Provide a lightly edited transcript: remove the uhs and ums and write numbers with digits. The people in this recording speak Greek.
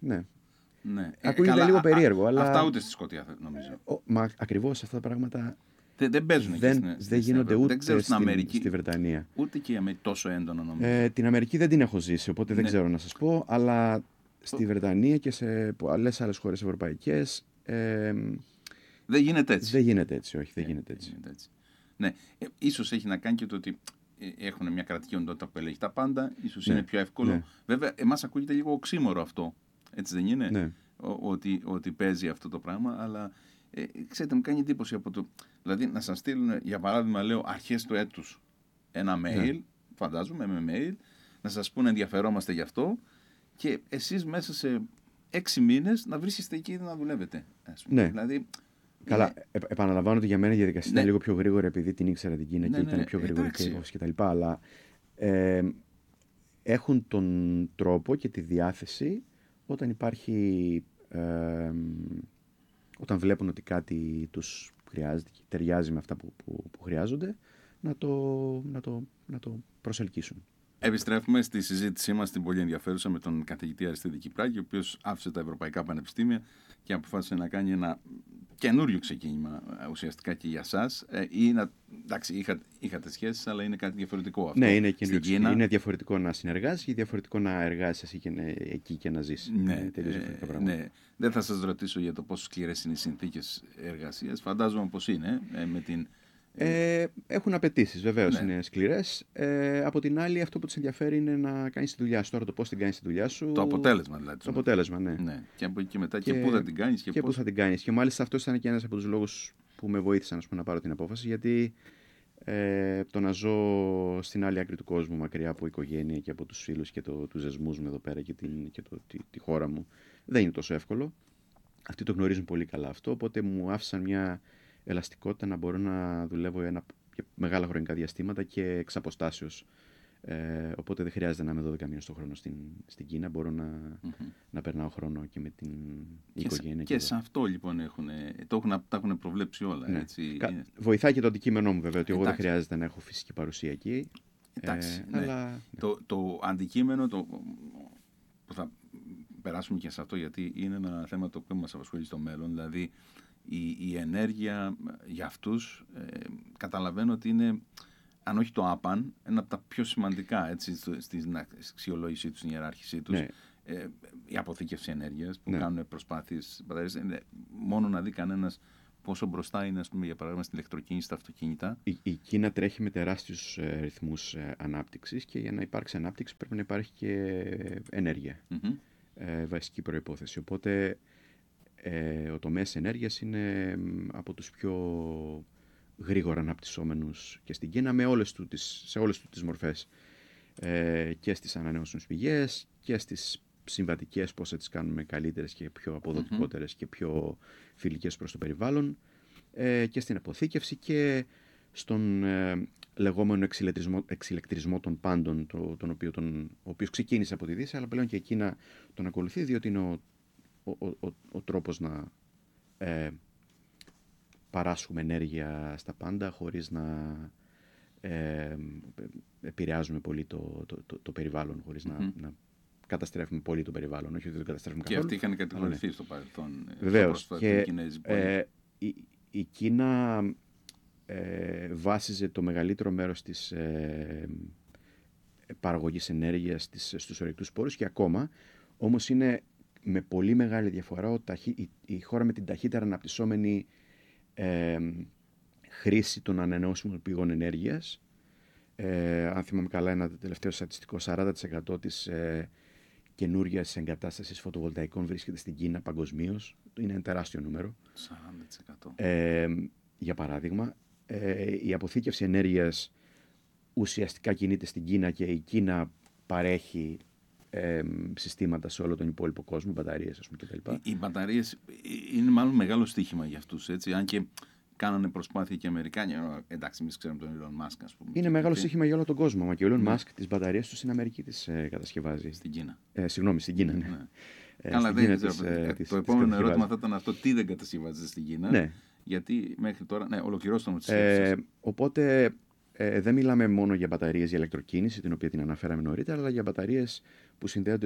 ναι. Ναι. Ακούγεται λίγο περίεργο, αλλά. Αυτά ούτε στη Σκωτία, νομίζω. Μα ακριβώς αυτά τα πράγματα. Δεν παίζουν εκεί δεν γίνονται ούτε στην Αμερική. Στη Βρετανία. Ούτε και η Αμερική τόσο έντονα, νομίζω. Την Αμερική δεν την έχω ζήσει, οπότε δεν ξέρω να σας πω, αλλά στη Βρετανία και σε άλλες χώρες ευρωπαϊκές. Δεν γίνεται έτσι. Δεν γίνεται έτσι, όχι, δεν γίνεται έτσι. Ναι, ίσως έχει να κάνει και το ότι έχουν μια κρατική οντότητα που ελέγχει τα πάντα, ίσως είναι πιο εύκολο. Ναι. Βέβαια, εμάς ακούγεται λίγο οξύμορο αυτό, έτσι δεν είναι, ναι. ότι παίζει αυτό το πράγμα, αλλά ξέρετε, μου κάνει εντύπωση από το. Δηλαδή, να σας στείλουν, για παράδειγμα, λέω αρχές του έτους ένα mail, φαντάζομαι, με mail, να σας πούνε ενδιαφερόμαστε γι' αυτό και εσείς μέσα σε 6 μήνες να βρίσκεστε εκεί να δουλεύετε. Ναι. Δηλαδή, καλά, επαναλαμβάνω ότι για μένα η διαδικασία ήταν λίγο πιο γρήγορη επειδή την ήξερα την Κίνα και ήταν πιο γρήγορη και η υπόθεση κτλ. Αλλά έχουν τον τρόπο και τη διάθεση όταν υπάρχει. Όταν βλέπουν ότι κάτι τους χρειάζεται και ταιριάζει με αυτά που χρειάζονται, να το προσελκύσουν. Επιστρέφουμε στη συζήτησή μας την πολύ ενδιαφέρουσα με τον καθηγητή Αριστίδη Κυπράκη, ο οποίος άφησε τα ευρωπαϊκά πανεπιστήμια και αποφάσισε να κάνει ένα καινούριο ξεκίνημα ουσιαστικά και για εσάς. Εντάξει, είχατε σχέσεις, αλλά είναι κάτι διαφορετικό αυτό. Ναι, είναι διαφορετικό να συνεργάσεις και διαφορετικό να εργάζεσαι εκεί και να ζεις. Ναι, ναι. Δεν θα σας ρωτήσω για το πόσο σκληρές είναι οι συνθήκες εργασίας. Φαντάζομαι πως είναι με την. Έχουν απαιτήσεις, βεβαίως, είναι σκληρές. Από την άλλη, αυτό που τους ενδιαφέρει είναι να κάνεις τη δουλειά σου. Τώρα το πώς την κάνεις τη δουλειά σου. Το αποτέλεσμα, δηλαδή. Το αποτέλεσμα, ναι. Και από εκεί και μετά και πού θα την κάνεις και πού θα την κάνεις. Και μάλιστα αυτό ήταν και ένας από τους λόγους που με βοήθησαν να πάρω την απόφαση. Γιατί το να ζω στην άλλη άκρη του κόσμου, μακριά από οικογένεια και από τους φίλους και τους δεσμούς μου εδώ πέρα και τη χώρα μου, δεν είναι τόσο εύκολο. Αυτοί το γνωρίζουν πολύ καλά αυτό. Οπότε μου άφησαν μια ελαστικότητα να μπορώ να δουλεύω για μεγάλα χρονικά διαστήματα και εξ αποστάσεως. Οπότε δεν χρειάζεται να είμαι 12 μήνες το χρόνο στην Κίνα. Μπορώ να περνάω χρόνο και με την οικογένεια. Και σε αυτό λοιπόν τα έχουν προβλέψει όλα. Ναι. Έτσι. Βοηθάει και το αντικείμενό μου βέβαια, ότι εγώ δεν χρειάζεται να έχω φυσική παρουσία εκεί. Εντάξει, αλλά. Το αντικείμενο που θα περάσουμε και σε αυτό, γιατί είναι ένα θέμα το οποίο μας απασχολεί στο μέλλον, δηλαδή η ενέργεια για αυτούς καταλαβαίνω ότι είναι, αν όχι το άπαν, ένα από τα πιο σημαντικά στην αξιολόγησή τους, στην ιεράρχησή τους. Ναι. Η αποθήκευση ενέργειας που κάνουν προσπάθειες μπαταρίες, μόνο να δει κανένας πόσο μπροστά είναι, ας πούμε, για παράδειγμα στην ηλεκτροκίνηση, στα αυτοκίνητα. Η Κίνα τρέχει με τεράστιους ρυθμούς ανάπτυξης και για να υπάρξει ανάπτυξη πρέπει να υπάρχει και ενέργεια. Βασική προϋπόθεση. Οπότε ο τομέας ενέργειας είναι από τους πιο γρήγορα αναπτυσσόμενους και στην Κίνα σε όλες τις μορφές. Και στις ανανεώσιμες πηγές και στις συμβατικές, πώς θα τις κάνουμε καλύτερες και πιο αποδοτικότερες και πιο φιλικές προς το περιβάλλον, και στην αποθήκευση και στον λεγόμενο εξηλεκτρισμό των πάντων, ο οποίος ξεκίνησε από τη Δύση, αλλά πλέον και η Κίνα τον ακολουθεί, διότι είναι ο τρόπος να παράσχουμε ενέργεια στα πάντα χωρίς να επηρεάζουμε πολύ το περιβάλλον, χωρίς να καταστρέφουμε πολύ το περιβάλλον. Όχι ότι δεν καταστρέφουμε καθόλου. Και αυτοί είχαν κατηγορηθεί στο παρελθόν. Βεβαίως. Και η Κίνα βάσιζε το μεγαλύτερο μέρος της παραγωγής ενέργειας στους ορεικτούς πόρους και ακόμα, όμως είναι με πολύ μεγάλη διαφορά η χώρα με την ταχύτερα αναπτυσσόμενη χρήση των ανανεώσιμων πηγών ενέργειας. Αν θυμάμαι καλά, ένα τελευταίο στατιστικό, 40% της καινούργιας εγκατάστασης φωτοβολταϊκών βρίσκεται στην Κίνα παγκοσμίως. Είναι ένα τεράστιο νούμερο. 40%. Για παράδειγμα, η αποθήκευση ενέργειας ουσιαστικά κινείται στην Κίνα και η Κίνα παρέχει συστήματα σε όλο τον υπόλοιπο κόσμο, μπαταρίες, ας πούμε, κτλ. Οι μπαταρίες είναι μάλλον μεγάλο στοίχημα για αυτούς, έτσι, αν και κάνανε προσπάθεια και οι Αμερικάνοι. Εντάξει, εμείς ξέρουμε τον Elon Musk, ας πούμε. Είναι μεγάλο στοίχημα για όλο τον κόσμο. Μα και ο Elon Musk τις μπαταρίες του στην Αμερική τις κατασκευάζει. Στην Κίνα. Συγγνώμη, στην Κίνα, ναι. Καλά, δεν ξέρω. Το επόμενο ερώτημα θα ήταν αυτό. Τι δεν κατασκευάζεται στην Κίνα. Ναι. Γιατί μέχρι τώρα. Ναι, ολοκληρώστε με τις σκέψεις. Οπότε δεν μιλάμε μόνο για μπαταρίες για ηλεκτροκίνηση, την οποία την αναφέραμε νωρίτερα, αλλά για μπαταρίες που συνδέονται